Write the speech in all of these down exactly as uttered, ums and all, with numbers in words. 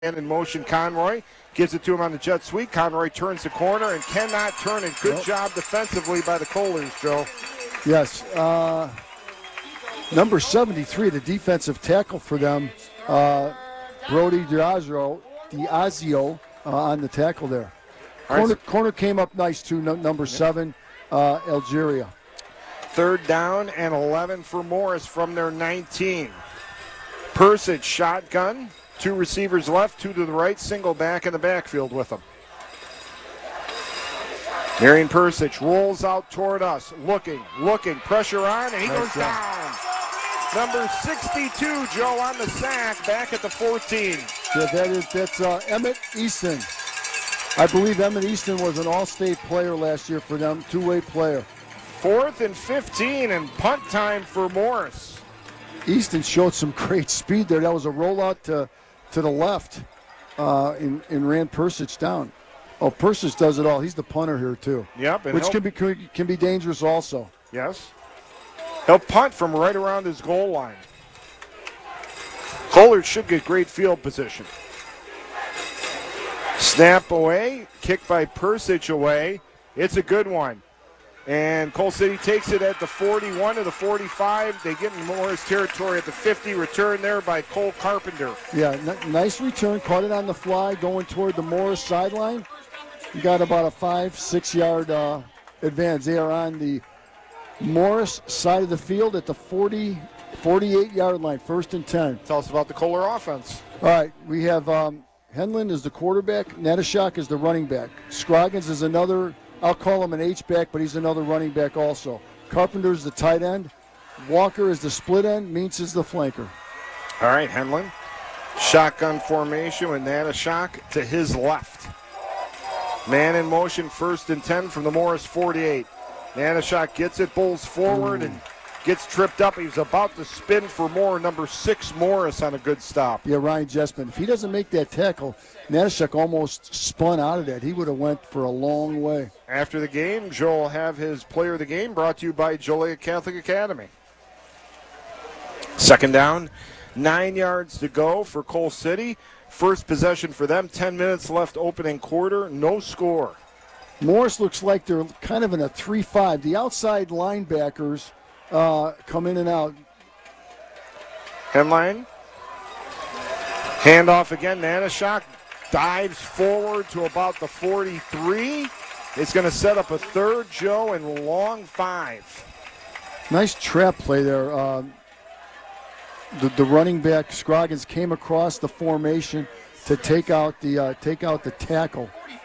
man in motion, Conroy. Gives it to him on the jet sweep. Conroy turns the corner and cannot turn it. Good yep. job defensively by the Kohlers, Joe. Yes. Uh, number seventy-three, the defensive tackle for them, uh, Brody Diazio, Diazio uh, on the tackle there. Corner, right. corner came up nice, too, no, number seven, uh, Algeria. Third down and eleven for Morris from their nineteen. Persich shotgun. Two receivers left, two to the right, single back in the backfield with them. Marion Persich rolls out toward us, looking, looking, pressure on, and he nice goes job. down. Number sixty-two, Joe, on the sack, back at the fourteen. Yeah, that is, that's uh, Emmett Easton. I believe Emmett Easton was an all-state player last year for them, two-way player. Fourth and fifteen, and punt time for Morris. Easton showed some great speed there. That was a rollout to, to the left uh, and, and ran Persich down. Oh, Persich does it all. He's the punter here, too. Yep. Which can be can be dangerous also. Yes. He'll punt from right around his goal line. Kohler should get great field position. Snap away. Kick by Persich away. It's a good one. And Coal City takes it at the forty-one to the forty-five. They get in Morris territory at the fifty. Return there by Cole Carpenter. Yeah, n- nice return. Caught it on the fly going toward the Morris sideline. You got about a five, six-yard uh, advance. They are on the Morris side of the field at the forty, forty-eight-yard line, first and ten. Tell us about the Kohler offense. All right, we have um, Henlin is the quarterback. Natashak is the running back. Scroggins is another, I'll call him an H-back, but he's another running back also. Carpenter's the tight end. Walker is the split end. Meents is the flanker. All right, Henlin. Shotgun formation with Natashak to his left. Man in motion, first and ten from the Morris forty-eight. Natashak gets it, bowls forward, Ooh. and gets tripped up. He was about to spin for more. Number six, Morris, on a good stop. Yeah, Ryan Jessman. If he doesn't make that tackle, Natashak almost spun out of that. He would have went for a long way. After the game, Joe will have his player of the game brought to you by Joliet Catholic Academy. Second down, nine yards to go for Coal City. First possession for them, ten minutes left opening quarter, no score. Morris looks like they're kind of in a three five. The outside linebackers uh, come in and out. Henline. Handoff again, Natashak dives forward to about the forty-three. It's going to set up a third, Joe, and long five. Nice trap play there. Um, the, the running back, Scroggins, came across the formation to take out the uh, take out the tackle.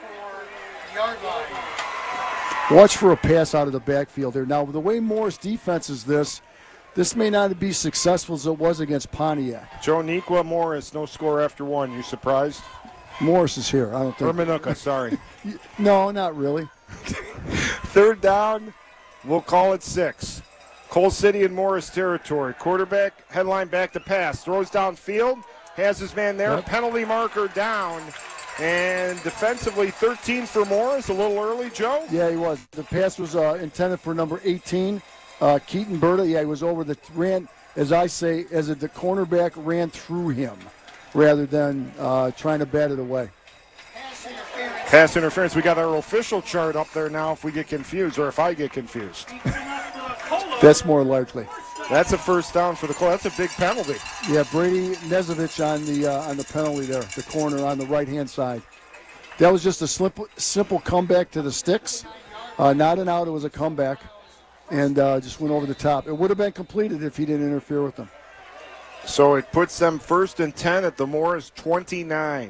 Watch for a pass out of the backfield there. Now, the way Morris defense is this, this may not be successful as it was against Pontiac. Joe Nequa Morris, no score after one. You surprised? Morris is here. I don't think. Or Minooka, sorry. No, not really. Third down, we'll call it six. Coal City in Morris territory. Quarterback, headline back to pass. Throws downfield, has his man there. Yep. Penalty marker down. And defensively, thirteen for Morris. A little early, Joe? Yeah, he was. The pass was uh, intended for number eighteen, uh, Keaton Berta. Yeah, he was over the, ran, as I say, as a, the cornerback ran through him rather than uh, trying to bat it away. Pass interference. We got our official chart up there now if we get confused, or if I get confused. That's more likely. That's a first down for the Colts. That's a big penalty. Yeah, Brady Nezovich on the uh, on the penalty there, the corner on the right-hand side. That was just a simple, simple comeback to the sticks. Uh, not an out, it was a comeback. And uh, just went over the top. It would have been completed if he didn't interfere with them. So it puts them first and ten at the Morris twenty-nine.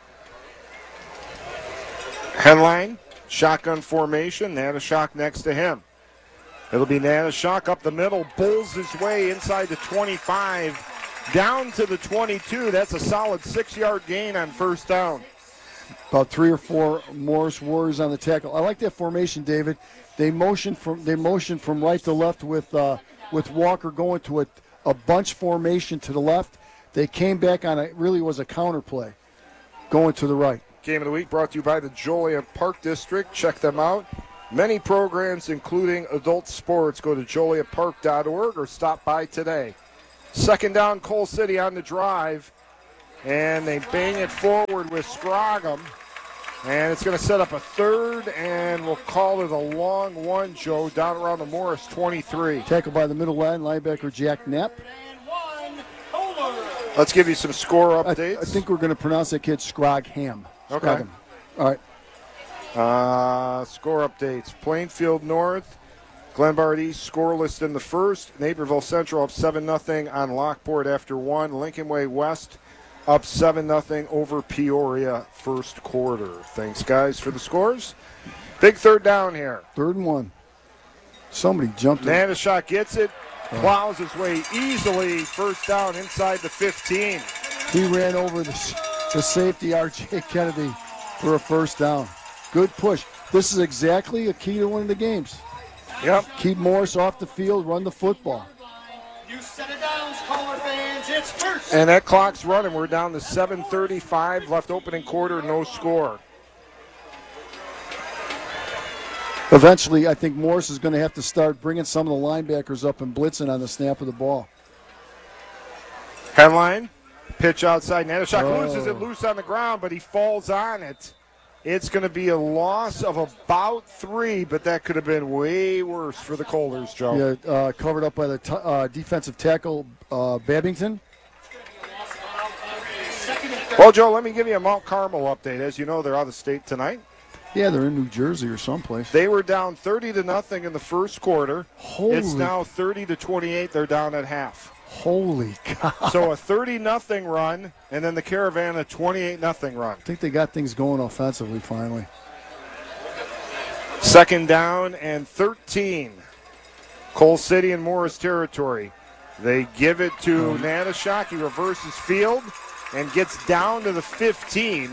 Henline, shotgun formation, Natashak next to him. It'll be Natashak up the middle, bowls his way inside the twenty-five, down to the twenty-two. That's a solid six-yard gain on first down. About three or four Morris Warriors on the tackle. I like that formation, David. They motion from they motion from right to left with uh, with Walker going to a, a bunch formation to the left. They came back on a really was a counter play, going to the right. Game of the week brought to you by the Joliet Park District. Check them out. Many programs, including adult sports. Go to joliet park dot org or stop by today. Second down, Coal City on the drive. and they bang it forward with Scroggum. And it's going to set up a third, and we'll call it a long one, Joe, down around the Morris twenty-three. Tackled by the middle line linebacker Jack Knapp. Let's give you some score updates. I, I think we're going to pronounce that kid Scrogham. Okay. Scrogham. All right. Uh, score updates. Plainfield North, Glenbard East scoreless in the first. Naperville Central up seven nothing on Lockport after one. Lincoln Way West up seven nothing over Peoria first quarter. Thanks, guys, for the scores. Big third down here. Third and one. Somebody jumped in. Natashak gets it, plows his way easily. First down inside the fifteen. He ran over the, the safety, R J Kennedy, for a first down. Good push. This is exactly a key to winning the games. Yep. Keep Morris off the field, run the football. You set it down, Kohler fans. It's first. And that clock's running. We're down to seven thirty-five left opening quarter, no score. Eventually, I think Morris is going to have to start bringing some of the linebackers up and blitzing on the snap of the ball. Headline, pitch outside. Natashak Oh. loses it loose on the ground, but he falls on it. It's going to be a loss of about three, but that could have been way worse for the Colders, Joe. Yeah, uh, covered up by the t- uh, defensive tackle, uh, Babington. Well, Joe, let me give you a Mount Carmel update. As you know, they're out of state tonight. Yeah, they're in New Jersey or someplace. They were down thirty to nothing in the first quarter. Holy, It's now thirty to twenty-eight. They're down at half. holy cow. So a thirty nothing run, and then the Caravan a twenty-eight nothing run. I think they got things going offensively finally. Second down and thirteen. Coal City and Morris territory. They give it to Natashak. He reverses field and gets down to the fifteen.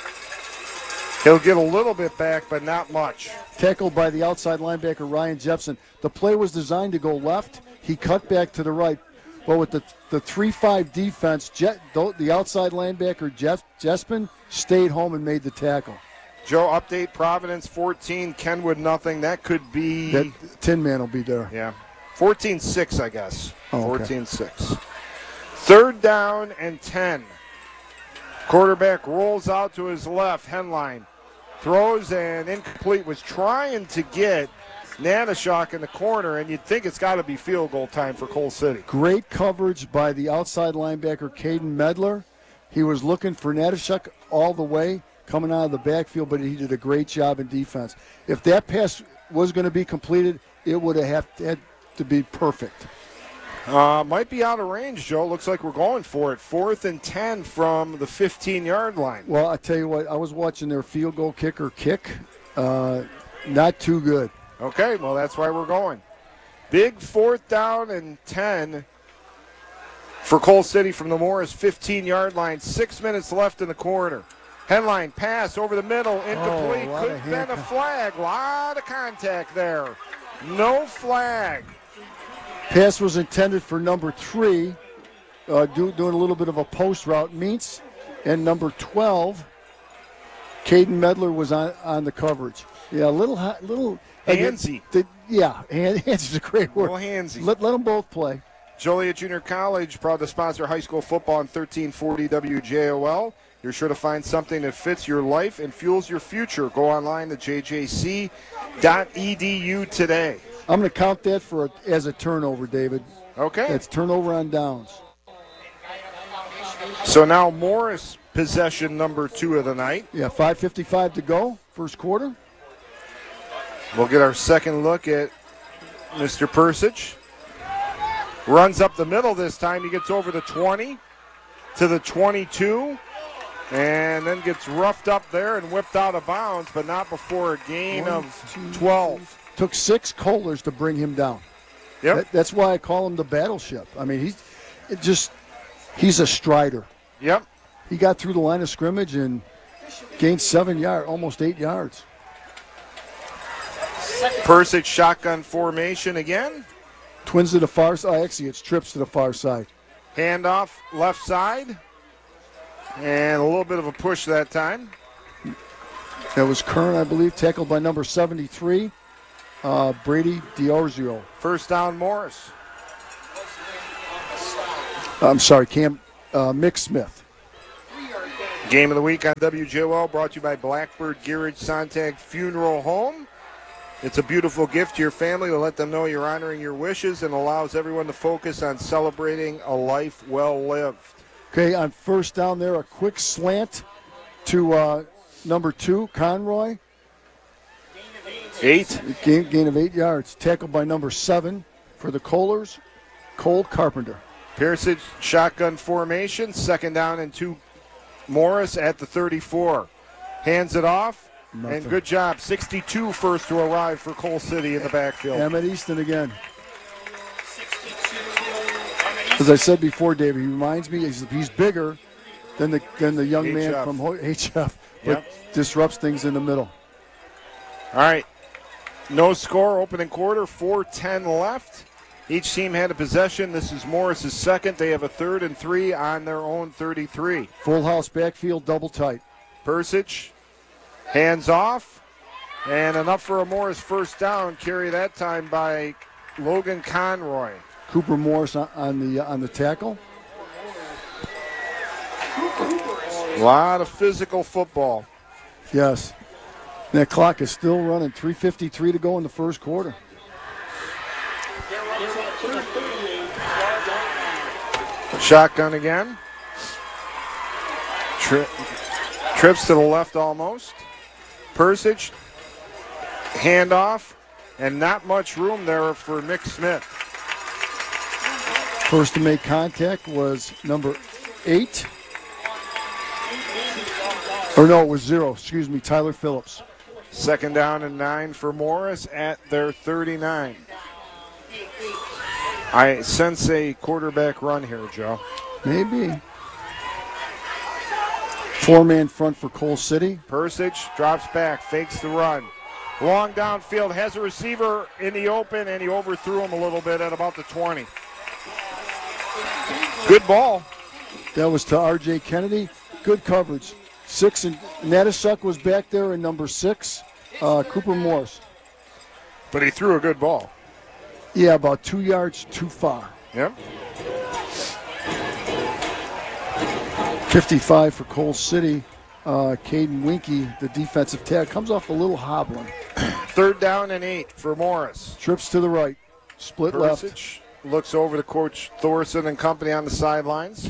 He'll get a little bit back, but not much. Tackled by the outside linebacker, Ryan Jepson. The play was designed to go left. He cut back to the right. But with the the three five defense, Jet, the outside linebacker, Jeff, Jespin, stayed home and made the tackle. Joe, update Providence fourteen, Kenwood nothing. That could be. That Tin Man will be there. Yeah. fourteen six, I guess. Oh, okay. fourteen six. Third down and ten. Quarterback rolls out to his left. Henline throws and incomplete. Was trying to get Natashak in the corner, and you'd think it's got to be field goal time for Coal City. Great coverage by the outside linebacker, Caden Medler. He was looking for Natashak all the way, coming out of the backfield, but he did a great job in defense. If that pass was going to be completed, it would have had to be perfect. Uh, might be out of range, Joe. Looks like we're going for it. Fourth and ten from the fifteen-yard line. Well, I tell you what, I was watching their field goal kicker kick. Uh, not too good. Okay, well, that's why we're going. Big fourth down and ten for Coal City from the Morris fifteen-yard line. Six minutes left in the quarter. Headline pass over the middle, incomplete. Oh, a lot Could of have been a hand- flag. Lot of contact there. No flag. Pass was intended for number three, uh, do, doing a little bit of a post route. Meets, and number twelve, Caden Medler was on, on the coverage. Yeah, a little, hi- little Handsy. The, yeah, hand, handsy is a great word. Little handsy. Let, let them both play. Joliet Junior College, proud to sponsor high school football on thirteen forty W J O L. You're sure to find something that fits your life and fuels your future. Go online to j j c dot e d u today. I'm going to count that for a, as a turnover, David. Okay. That's turnover on downs. So now Morris possession number two of the night. Yeah, five fifty-five to go, first quarter. We'll get our second look at Mister Persich. Runs up the middle this time. He gets over the twenty to the twenty-two and then gets roughed up there and whipped out of bounds, but not before a gain One, of two, twelve. Took six Kohlers to bring him down. Yep. That, that's why I call him the battleship. I mean, he's it just he's a strider. Yep. He got through the line of scrimmage and gained seven yards, almost eight yards. Persich shotgun formation again. Twins to the far side. Actually, it's trips to the far side. Handoff left side. And a little bit of a push that time. That was Kern, I believe, tackled by number seventy-three, uh, Brady Diorzio. First down, Morris. I'm sorry, Cam uh, Mick Smith. Game of the week on W J O L brought to you by Blackbird Garage Sontag Funeral Home. It's a beautiful gift to your family to let them know you're honoring your wishes and allows everyone to focus on celebrating a life well lived. Okay, on first down there, a quick slant to uh, number two, Conroy. Eight. Gain, gain of eight yards. Tackled by number seven for the Kohlers, Cole Carpenter. Pearson shotgun formation, second down and two. Morris at the thirty-four. Hands it off, Nothing. and good job. sixty-two first to arrive for Cole City in the backfield. Emmett Easton again. As I said before, David, he reminds me he's, he's bigger than the than the young H man F. from Ho- H F, but Yep. disrupts things in the middle. All right. No score, opening quarter, four ten left. Each team had a possession. This is Morris's second. They have a third and three on their own thirty-three. Full house backfield, double tight. Persich, hands off, and enough for a Morris first down. Carry that time by Logan Conroy. Cooper Morris on, on the on the tackle. A lot of physical football. Yes. And that clock is still running. three fifty-three to go in the first quarter. Shotgun again. Tri- trips to the left almost. Persich, handoff, and not much room there for Mick Smith. First to make contact was number eight. Or no, it was zero. Excuse me, Tyler Phillips. Second down and nine for Morris at their thirty-nine. I sense a quarterback run here, Joe. Maybe. Four-man front for Cole City. Persich drops back, fakes the run. Long downfield, has a receiver in the open, and he overthrew him a little bit at about the twenty. Good ball. That was to R J Kennedy. Good coverage. Six and Natashuk was back there in number six. Uh, Cooper Morris. But he threw a good ball. Yeah, about two yards too far. Yep. fifty-five for Cole City. Uh, Caden Winky, the defensive tag, comes off a little hobbling. Third down and eight for Morris. Trips to the right. Split left. Persich looks over to Coach Thorson and company on the sidelines.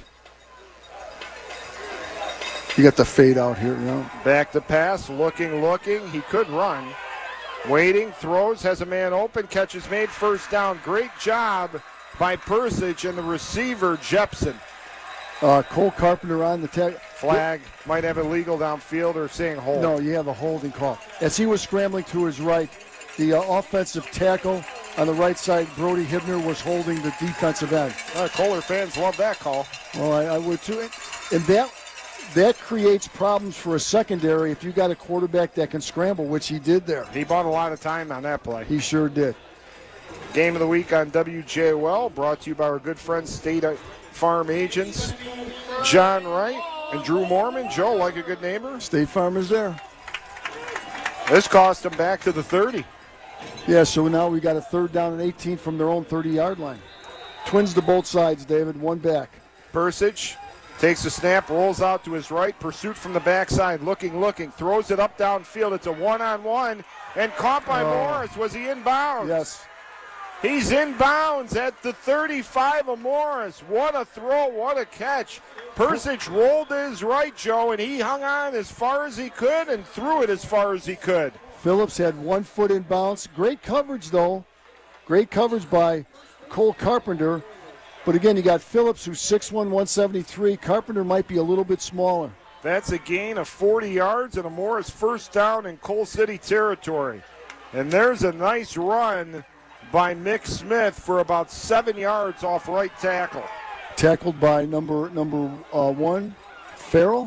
You got the fade out here, you know. Back to pass, looking, looking. He could run. Waiting, throws, has a man open, catches made, first down. Great job by Persich and the receiver, Jepson. Uh, Cole Carpenter on the tag. Flag, might have illegal downfield or saying hold. No, you have a holding call. As he was scrambling to his right, the uh, offensive tackle on the right side, Brody Hibner, was holding the defensive end. Uh, Kohler fans love that call. Well, I, I would too. And that that creates problems for a secondary if you got a quarterback that can scramble, which he did there. He bought a lot of time on that play. He sure did. Game of the week on W J O L, brought to you by our good friends, State Farm agents, John Wright and Drew Mormon. Joe, like a good neighbor. State Farm is there. This cost him back to the thirty. Yeah, so now we got a third down and eighteen from their own thirty-yard line. Twins to both sides, David. One back. Persich takes the snap, rolls out to his right. Pursuit from the backside, looking, looking. Throws it up downfield. It's a one-on-one. And caught by Oh. Morris. Was he in bounds? Yes. He's in bounds at the thirty-five of Morris. What a throw. What a catch. Persich rolled to his right, Joe, and he hung on as far as he could and threw it as far as he could. Phillips had one foot in bounds. Great coverage, though. Great coverage by Cole Carpenter. But again, you got Phillips, who's six one, one seventy-three. Carpenter might be a little bit smaller. That's a gain of forty yards and a Morris first down in Cole City territory. And there's a nice run by Mick Smith for about seven yards off right tackle. Tackled by number number uh, one, Farrell.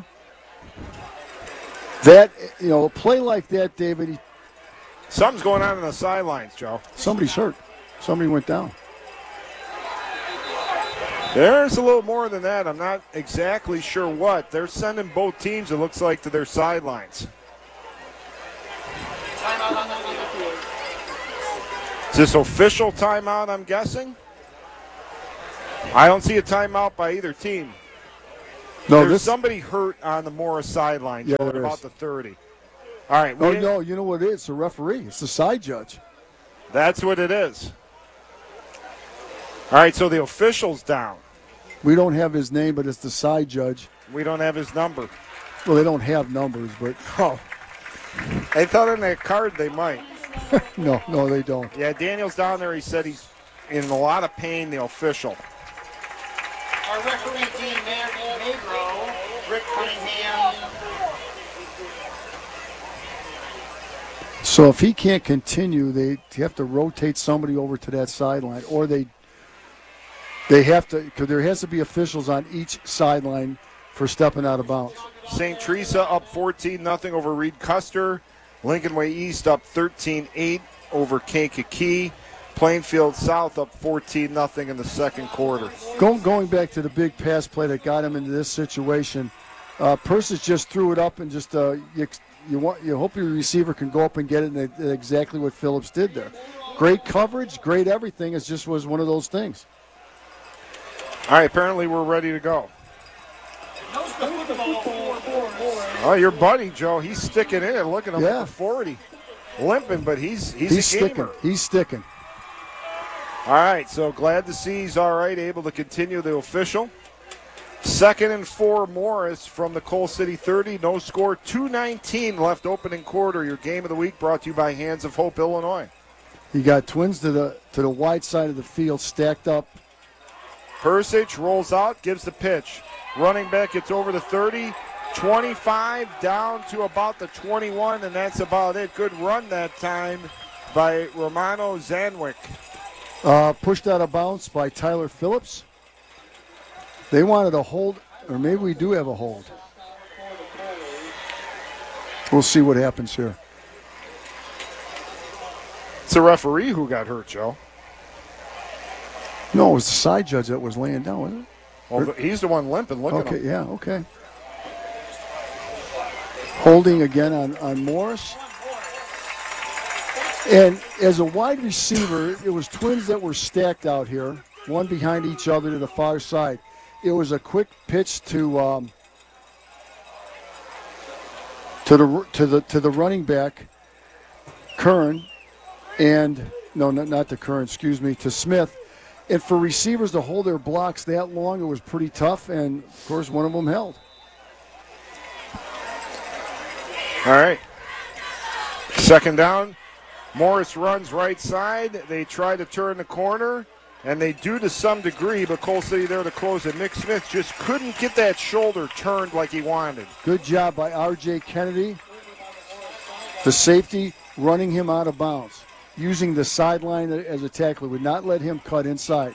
That, you know, a play like that, David, he, Something's going on in the sidelines, Joe. somebody's hurt. Somebody went down. There's a little more than that. I'm not exactly sure what. They're sending both teams, it looks like, to their sidelines. Is this official timeout, I'm guessing? I don't see a timeout by either team. No, There's this. somebody hurt on the Morris sideline, Yeah, Joe, at there about is. the thirty. All right. Oh we- no, you know what it is? It's the referee. It's the side judge. That's what it is. All right, so the official's down. We don't have his name, but it's the side judge. We don't have his number. Well, they don't have numbers, but Oh. I thought on that card they might. no, no, they don't. Yeah, Daniel's down there. He said he's in a lot of pain, the official. Our referee, Dean Magro, Rick Cunningham. So if he can't continue, they have to rotate somebody over to that sideline, or they they have to, because there has to be officials on each sideline for stepping out of bounds. Saint Teresa up fourteen nothing over Reed Custer. Lincoln Way East up thirteen eight over Kankakee. Plainfield South up fourteen nothing in the second quarter. Going, going back to the big pass play that got him into this situation, uh, Persis just threw it up and just uh, you, you want you hope your receiver can go up and get it, and it- exactly what Phillips did there. Great coverage, great everything. It just was one of those things. All right, apparently we're ready to go. Knows the football for Morris. Oh, your buddy, Joe, he's sticking in it. Look at him Yeah. at the forty. Limping, but he's he's, He's a gamer. sticking. He's sticking. All right, so glad to see he's all right, able to continue the official. Second and four, Morris from the Coal City thirty. No score, two nineteen left opening quarter. Your game of the week brought to you by Hands of Hope, Illinois. You got Twins to the to the wide side of the field, stacked up. Persich rolls out, gives the pitch. Running back gets over the thirty, twenty-five, down to about the twenty-one, and that's about it. Good run that time by Romano Zanwick. Uh, pushed out of bounds by Tyler Phillips. They wanted a hold, or maybe we do have a hold. We'll see what happens here. It's the referee who got hurt, Joe. No, it was the side judge that was laying down, wasn't it? Well, he's the one limping. Look at Okay, him. yeah, okay. Holding again on, on Morris. And as a wide receiver, it was Twins that were stacked out here, one behind each other to the far side. It was a quick pitch to um, to the to the to the running back, Kern, and no, not, not to Kern, excuse me, to Smith. And for receivers to hold their blocks that long, it was pretty tough. And of course, one of them held. All right. Second down. Morris runs right side. They try to turn the corner, and they do to some degree, but Coal City there to close it. Nick Smith just couldn't get that shoulder turned like he wanted. Good job by R J Kennedy, the safety, running him out of bounds, using the sideline as a tackler. Would not let him cut inside.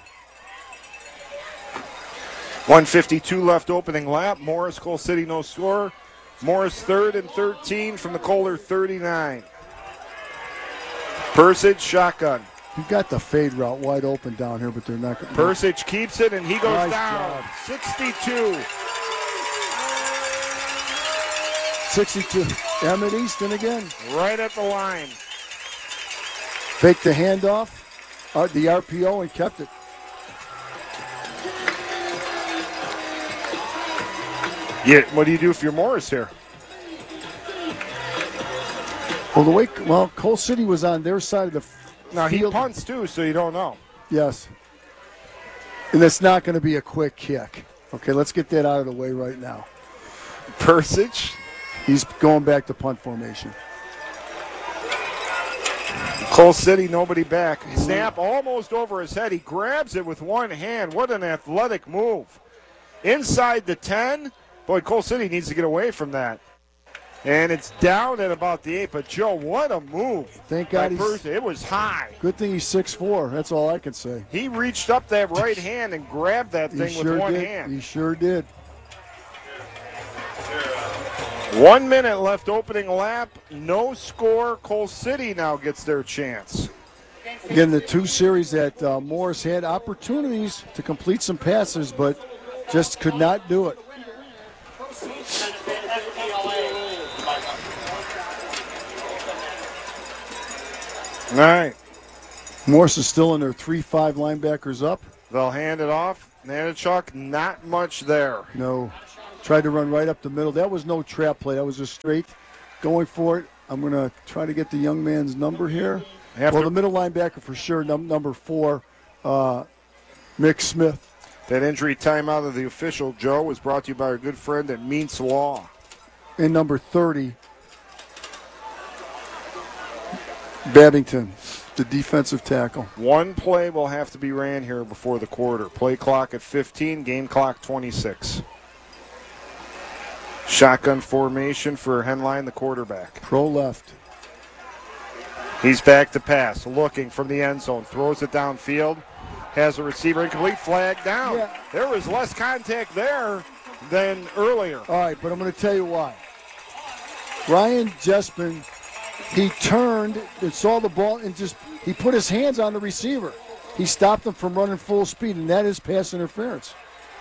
one fifty-two left opening lap. Morris, Coal City, no score. Morris third and thirteen from the Kohler thirty-nine. Persich, shotgun. You got the fade route wide open down here, but they're not going to. Persich keeps it, and he goes Nice down. job. sixty-two. sixty-two. Emmett Easton again. Right at the line. Fake the handoff, uh, the R P O, and kept it. Yeah, what do you do if you're Morris here? Well, the way well, Coal City was on their side of the f- Now, he field. punts too, so you don't know. Yes. And it's not going to be a quick kick. Okay, let's get that out of the way right now. Persich. He's going back to punt formation. Coal City, nobody back. Snap almost over his head. He grabs it with one hand. What an athletic move. Inside the ten. Boy, Coal City needs to get away from that. And it's down at about the eight. But, Joe, what a move. Thank God by he's- Persich. It was high. Good thing he's six foot four. That's all I can say. He reached up that right hand and grabbed that He thing sure with one did. hand. He sure did. One minute left opening lap. No score. Coal City now gets their chance. Again, the two series that uh, Morris had opportunities to complete some passes, but just could not do it. All right. Morris is still in their three five linebackers up. They'll hand it off. Nanachuk, not much there. No. Tried to run right up the middle. That was no trap play. That was just straight going for it. I'm going to try to get the young man's number here. After well, the middle linebacker for sure, num- number four, uh, Mick Smith. that injury timeout of the official, Joe, was brought to you by our good friend at Meets Law. And number thirty, Babington, the defensive tackle. One play will have to be ran here before the quarter. Play clock at fifteen, game clock twenty-six. Shotgun formation for Henline, the quarterback. Pro left. He's back to pass, looking from the end zone, throws it downfield, has a receiver incomplete, flag down. Yeah. There was less contact there than earlier. All right, but I'm going to tell you why. Ryan Jespin, he turned and saw the ball and just he put his hands on the receiver. He stopped him from running full speed, and that is pass interference.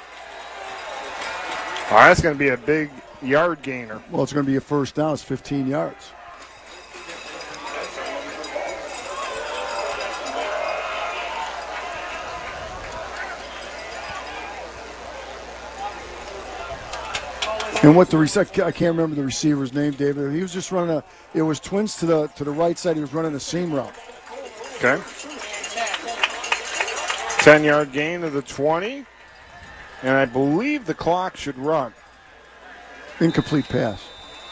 Oh, that's going to be a big yard gainer. Well, it's going to be a first down. It's fifteen yards. And what the rec- I can't remember the receiver's name, David. He was just running a. It was twins to the to the right side. He was running a seam route. Okay. ten-yard gain to the twenty. And I believe the clock should run. Incomplete pass.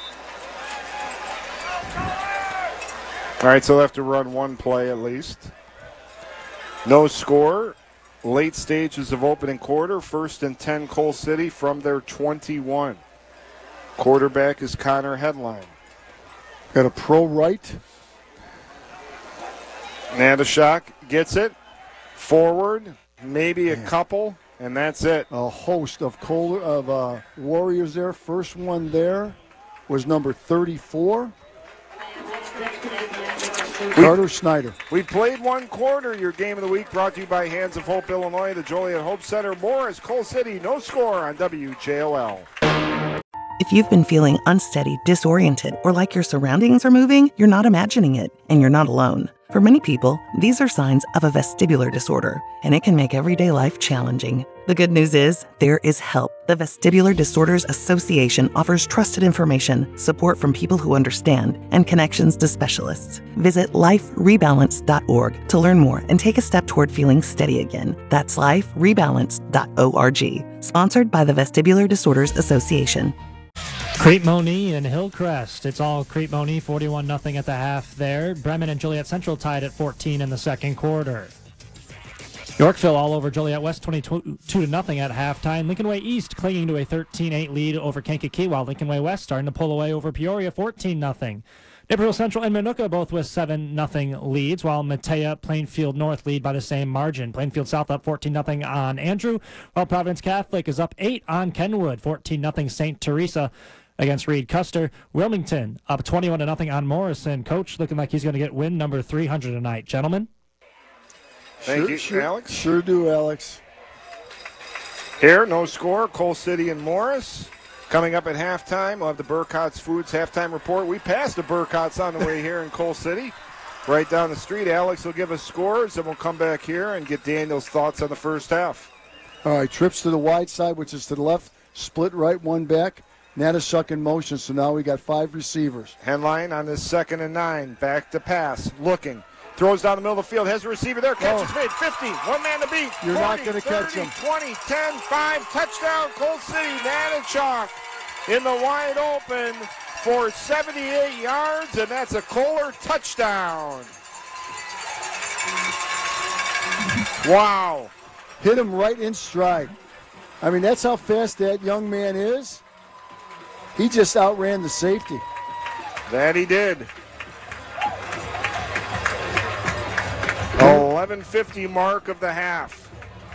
All right, so they'll have to run one play at least. No score. Late stages of opening quarter. First and ten, Coal City from their twenty-one. Quarterback is Connor Headline. Got a pro right. Natashak gets it. Forward, maybe a couple, and that's it. A host of Kohler, of uh, Warriors there. First one there was number thirty-four. Carter Snyder. We played one quarter. Your game of the week brought to you by Hands of Hope, Illinois, the Joliet Hope Center. Morris, Coal City, no score on W J O L. If you've been feeling unsteady, disoriented, or like your surroundings are moving, you're not imagining it, and you're not alone. For many people, these are signs of a vestibular disorder, and it can make everyday life challenging. The good news is, there is help. The Vestibular Disorders Association offers trusted information, support from people who understand, and connections to specialists. Visit life rebalance dot org to learn more and take a step toward feeling steady again. That's life rebalance dot org. Sponsored by the Vestibular Disorders Association. Crete Monee and Hillcrest. It's all Crete Monee, forty-one nothing at the half there. Bremen and Joliet Central tied at fourteen in the second quarter. Yorkville all over Joliet West, twenty-two to nothing at halftime. Lincoln Way East clinging to a thirteen eight lead over Kankakee, while Lincoln Way West starting to pull away over Peoria, fourteen nothing. Naperville Central and Minooka both with seven nothing leads, while Matea Plainfield North lead by the same margin. Plainfield South up fourteen nothing on Andrew, while Providence Catholic is up eight on Kenwood, fourteen nothing Saint Teresa against Reed Custer. Wilmington up twenty-one to nothing on Morrison. Coach looking like he's going to get win number three hundred tonight. Gentlemen. Thank sure, you, sure, Alex. Sure do, Alex. Here, no score, Coal City and Morris. Coming up at halftime, we'll have the Burkhart's Foods halftime report. We passed the Burkhart's on the way here in Coal City. Right down the street, Alex will give us scores, and we'll come back here and get Daniel's thoughts on the first half. All right, trips to the wide side, which is to the left, split right, one back. Natashuk in motion, so now we got five receivers. Henline on this second and nine, back to pass, looking. Throws down the middle of the field, has a receiver there, catch is Oh. made, fifty, one man to beat. You're forty, not gonna catch thirty, him. twenty, ten, five, touchdown, Coal City, Natashuk in the wide open for seventy-eight yards, and that's a Kohler touchdown. Wow. Hit him right in stride. I mean, that's how fast that young man is. He just outran the safety. That he did. eleven fifty mark of the half.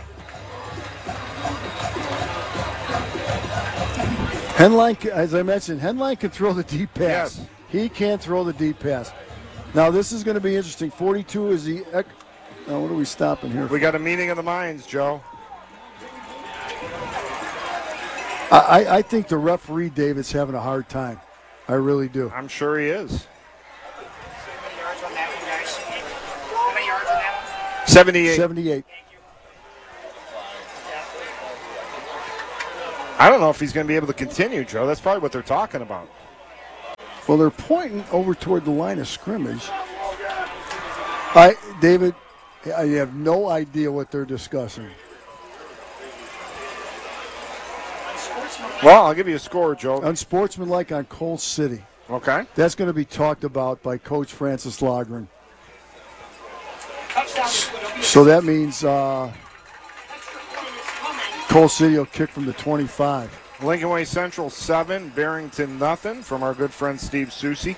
Henline, as I mentioned, Henline can throw the deep pass. Yes. He can throw the deep pass. Now, this is going to be interesting. forty-two is the... Ec- now, what are we stopping here? We got a meeting of the minds, Joe. I, I, I think the referee, David's having a hard time. I really do. I'm sure he is. seventy-eight. seventy-eight. I don't know if he's going to be able to continue, Joe. That's probably what they're talking about. Well, they're pointing over toward the line of scrimmage. I, David, I have no idea what they're discussing. Well, I'll give you a score, Joe. Unsportsmanlike on Coal City. Okay. That's going to be talked about by Coach Francis Logren. So that means uh, Coal City will kick from the twenty-five. Lincoln Way Central seven, Barrington nothing from our good friend Steve Susi.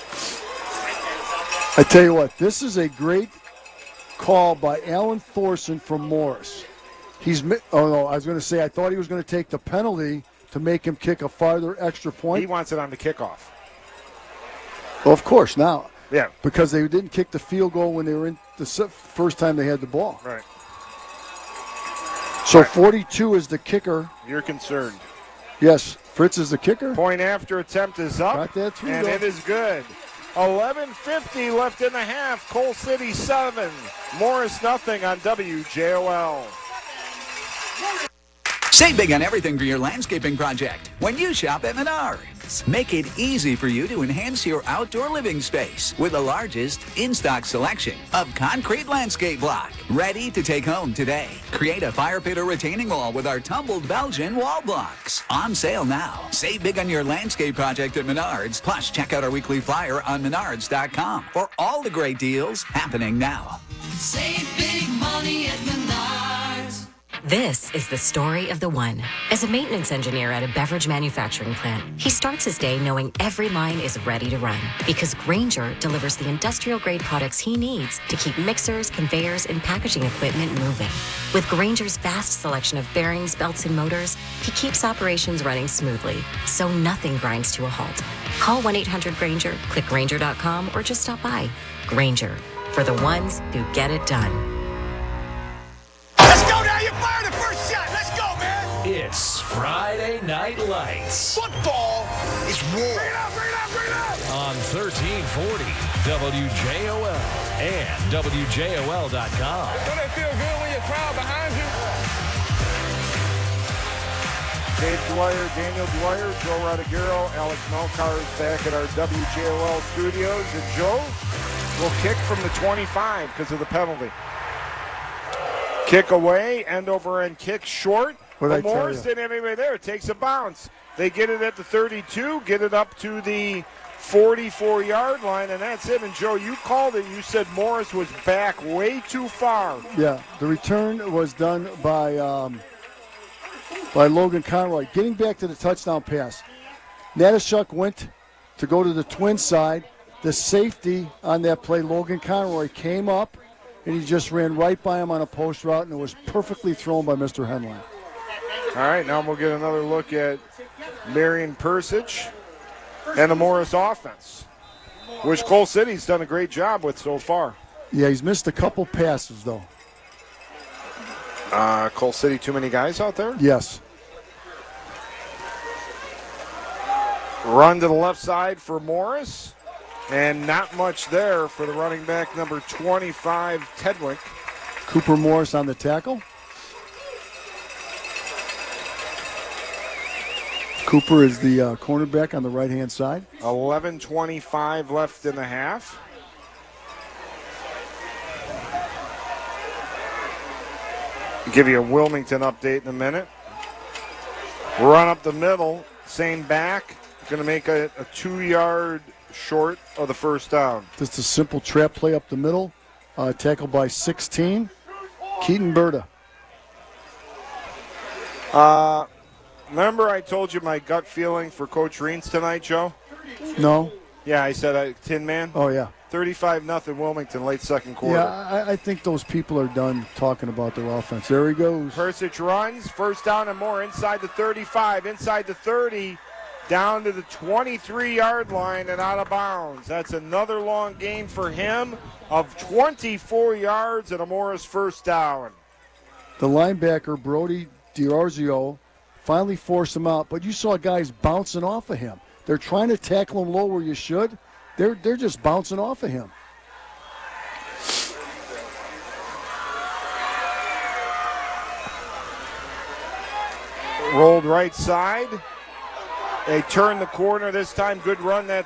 I tell you what, this is a great call by Alan Thorson from Morris. He's oh no, I was going to say I thought he was going to take the penalty to make him kick a farther extra point. He wants it on the kickoff. Well, of course now. Yeah. Because they didn't kick the field goal when they were in the first time they had the ball. Right. So forty-two is the kicker. You're concerned. Yes, Fritz is the kicker. Point after attempt is up. Got that through, and though. it is good. eleven fifty left in the half. Coal City seven, Morris nothing on W J O L. Save big on everything for your landscaping project when you shop at Menards. Make it easy for you to enhance your outdoor living space with the largest in-stock selection of concrete landscape block. Ready to take home today. Create a fire pit or retaining wall with our tumbled Belgian wall blocks. On sale now. Save big on your landscape project at Menards. Plus, check out our weekly flyer on menards dot com for all the great deals happening now. Save big money at Menards. This is the story of the one. As a maintenance engineer at a beverage manufacturing plant, he starts his day knowing every line is ready to run because Grainger delivers the industrial-grade products he needs to keep mixers, conveyors, and packaging equipment moving. With Grainger's vast selection of bearings, belts, and motors, he keeps operations running smoothly, so nothing grinds to a halt. Call one eight hundred Grainger, click Grainger dot com, or just stop by. Grainger, for the ones who get it done. Let's go now, you fired the first shot. Let's go, man. It's Friday Night Lights. Football is war. Bring it up, bring it up, bring it up. On thirteen forty W J O L and W J O L dot com. Don't it feel good when your crowd behind you? Dave Dwyer, Daniel Dwyer, Joe Rodriguero, Alex Melcar is back at our W J O L studios. And Joe will kick from the twenty-five because of the penalty. Kick away, end over end kick short. What'd I But tell Morris you? didn't have anybody there. It takes a bounce. They get it at the thirty-two, get it up to the forty-four-yard line, and that's it. And, Joe, you called it. You said Morris was back way too far. Yeah, the return was done by um, by Logan Conroy. Getting back to the touchdown pass, Natashuk went to go to the twin side. The safety on that play, Logan Conroy, came up, and he just ran right by him on a post route, and it was perfectly thrown by Mister Henline. All right, now we'll get another look at Marion Persich and the Morris offense, which Coal City's done a great job with so far. Yeah, he's missed a couple passes, though. Uh, Coal City, too many guys out there? Yes. Run to the left side for Morris, and not much there for the running back, number twenty-five, Tedwick. Cooper Morris on the tackle. Cooper is the uh, cornerback on the right-hand side. eleven twenty-five left in the half. Give you a Wilmington update in a minute. Run up the middle, same back. Going to make a, a two-yard short of the first down. Just a simple trap play up the middle. Uh, tackled by sixteen. Keaton Berta. Uh, remember I told you my gut feeling for Coach Reens tonight, Joe? No? Yeah, I said uh, Tin Man. Oh, yeah. thirty-five nothing Wilmington, late second quarter. Yeah, I, I think those people are done talking about their offense. There he goes. Persich runs, first down and more, inside the thirty-five, inside the thirty, down to the twenty-three-yard line and out of bounds. That's another long gain for him of twenty-four yards and a Morris first down. The linebacker, Brody DiOrzio, finally forced him out, but you saw guys bouncing off of him. They're trying to tackle him low where you should. They're, they're just bouncing off of him. Rolled right side. They turn the corner this time. Good run that